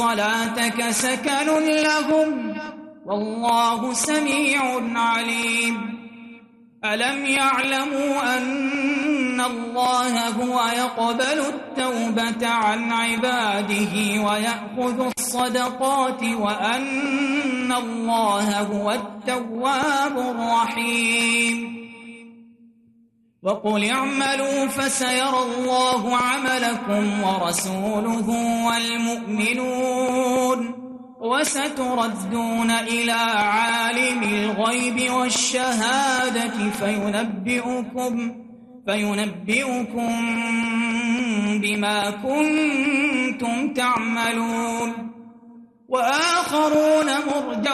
صلاتك سكن لهم والله سميع عليم. ألم يعلموا أن الله هو يقبل التوبة عن عباده ويأخذ الصدقات وأن الله هو التواب الرحيم. وقل اعملوا فسيرى الله عملكم ورسوله والمؤمنون وستردون إلى عالم الغيب والشهادة فينبئكم بما كنتم تعملون. وآخرون مرجعون